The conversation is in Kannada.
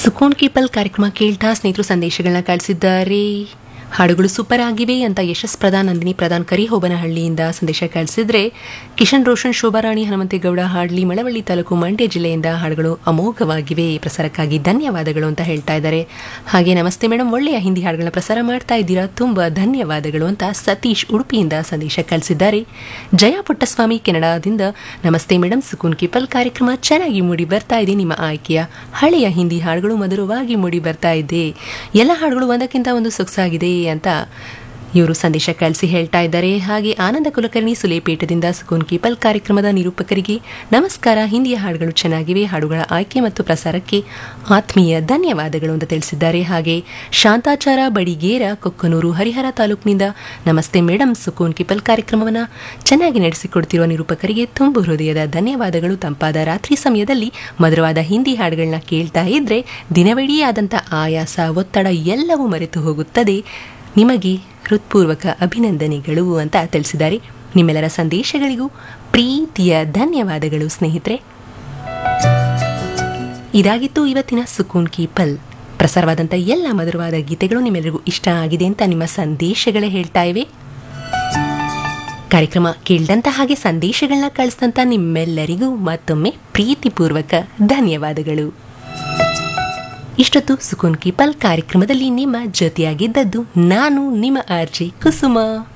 ಸುಕೋನ್ ಕೀಪಲ್ ಕಾರ್ಯಕ್ರಮ ಕೇಳ್ತಾ ಸ್ನೇಹಿತರು ಸಂದೇಶಗಳನ್ನ ಕಳಿಸಿದ್ದಾರೆ. ಹಾಡುಗಳು ಸೂಪರ್ ಆಗಿವೆ ಅಂತ ಯಶಸ್ ಪ್ರಧಾನ್ ನಂದಿನಿ ಪ್ರಧಾನ್ ಕರಿಹೋಬನಹಳ್ಳಿಯಿಂದ ಸಂದೇಶ ಕಳಿಸಿದ್ರೆ, ಕಿಶನ್ ರೋಷನ್ ಶೋಭಾರಾಣಿ ಹನುಮಂತೇಗೌಡ ಹಾಡ್ಲಿ ಮಳವಳ್ಳಿ ತಾಲೂಕು ಮಂಡ್ಯ ಜಿಲ್ಲೆಯಿಂದ ಹಾಡುಗಳು ಅಮೋಘವಾಗಿವೆ, ಪ್ರಸಾರಕ್ಕಾಗಿ ಧನ್ಯವಾದಗಳು ಅಂತ ಹೇಳ್ತಾ ಇದ್ದಾರೆ. ಹಾಗೆ ನಮಸ್ತೆ ಮೇಡಮ್, ಒಳ್ಳೆಯ ಹಿಂದಿ ಹಾಡುಗಳನ್ನ ಪ್ರಸಾರ ಮಾಡ್ತಾ ಇದ್ದೀರಾ, ತುಂಬಾ ಧನ್ಯವಾದಗಳು ಅಂತ ಸತೀಶ್ ಉಡುಪಿಯಿಂದ ಸಂದೇಶ ಕಳಿಸಿದ್ದಾರೆ. ಜಯ ಪುಟ್ಟಸ್ವಾಮಿ ಕೆನಡಾದಿಂದ ನಮಸ್ತೆ ಮೇಡಮ್, ಸುಕೂನ್ ಕೀಪಲ್ ಕಾರ್ಯಕ್ರಮ ಚೆನ್ನಾಗಿ ಮೂಡಿ ಬರ್ತಾ ಇದೆ, ನಿಮ್ಮ ಆಯ್ಕೆಯ ಹಳೆಯ ಹಿಂದಿ ಹಾಡುಗಳು ಮಧುರವಾಗಿ ಮೂಡಿ ಬರ್ತಾ ಇದೆ, ಎಲ್ಲ ಹಾಡುಗಳು ಒಂದಕ್ಕಿಂತ ಒಂದು ಸೊಗಸಾಗಿದೆ ಅಂತ ಇವರು ಸಂದೇಶ ಕಳಿಸಿ ಹೇಳ್ತಾ ಇದ್ದಾರೆ. ಹಾಗೆ ಆನಂದ ಕುಲಕರ್ಣಿ ಸುಲೇಪೇಟದಿಂದ ಸುಕೂನ್ ಕೀಪಲ್ ಕಾರ್ಯಕ್ರಮದ ನಿರೂಪಕರಿಗೆ ನಮಸ್ಕಾರ, ಹಿಂದಿಯ ಹಾಡುಗಳು ಚೆನ್ನಾಗಿವೆ, ಹಾಡುಗಳ ಆಯ್ಕೆ ಮತ್ತು ಪ್ರಸಾರಕ್ಕೆ ಆತ್ಮೀಯ ಧನ್ಯವಾದಗಳು ಅಂತ ತಿಳಿಸಿದ್ದಾರೆ. ಹಾಗೆ ಶಾಂತಾಚಾರ ಬಡಿಗೇರ ಕೊಕ್ಕನೂರು ಹರಿಹರ ತಾಲೂಕಿನಿಂದ ನಮಸ್ತೆ ಮೇಡಮ್, ಸುಕೂನ್ ಕೀಪಲ್ ಕಾರ್ಯಕ್ರಮವನ್ನು ಚೆನ್ನಾಗಿ ನಡೆಸಿಕೊಡ್ತಿರುವ ನಿರೂಪಕರಿಗೆ ತುಂಬು ಹೃದಯದ ಧನ್ಯವಾದಗಳು, ತಂಪಾದ ರಾತ್ರಿ ಸಮಯದಲ್ಲಿ ಮಧುರವಾದ ಹಿಂದಿ ಹಾಡುಗಳನ್ನ ಕೇಳ್ತಾ ಇದ್ರೆ ದಿನವಿಡೀ ಆದಂಥ ಆಯಾಸ ಒತ್ತಡ ಎಲ್ಲವೂ ಮರೆತು ಹೋಗುತ್ತದೆ, ನಿಮಗೆ ಹೃತ್ಪೂರ್ವಕ ಅಭಿನಂದನೆಗಳು ಅಂತ ತಿಳಿಸಿದ್ದಾರೆ. ನಿಮ್ಮೆಲ್ಲರ ಸಂದೇಶಗಳಿಗೂ ಪ್ರೀತಿಯ ಧನ್ಯವಾದಗಳು ಸ್ನೇಹಿತರೆ. ಇದಾಗಿತ್ತು ಇವತ್ತಿನ ಸುಕೂನ್ ಕೀಪಲ್. ಪ್ರಸಾರವಾದಂಥ ಎಲ್ಲ ಮಧುರವಾದ ಗೀತೆಗಳು ನಿಮ್ಮೆಲ್ಲರಿಗೂ ಇಷ್ಟ ಆಗಿದೆ ಅಂತ ನಿಮ್ಮ ಸಂದೇಶಗಳೇ ಹೇಳ್ತಾ ಇವೆ. ಕಾರ್ಯಕ್ರಮ ಕೇಳಿದಂಥ ಹಾಗೆ ಸಂದೇಶಗಳನ್ನ ಕಳಿಸಿದಂಥ ನಿಮ್ಮೆಲ್ಲರಿಗೂ ಮತ್ತೊಮ್ಮೆ ಪ್ರೀತಿಪೂರ್ವಕ ಧನ್ಯವಾದಗಳು. ಇಷ್ಟೊತ್ತು ಸುಕೂನ್ ಕೀಪಲ್ ಕಾರ್ಯಕ್ರಮದಲ್ಲಿ ನಿಮ್ಮ ಜೊತೆಯಾಗಿದ್ದದ್ದು ನಾನು ನಿಮ್ಮ ಆರ್ಜೆ ಕುಸುಮ.